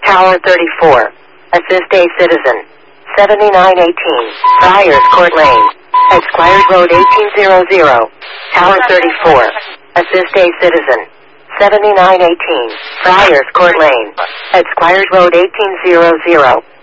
Tower 34. Assist a citizen. 7918. Friars Court Lane. At Squires Road 1800. Tower 34. Assist a citizen. 7918. Friars Court Lane. At Squires Road 1800.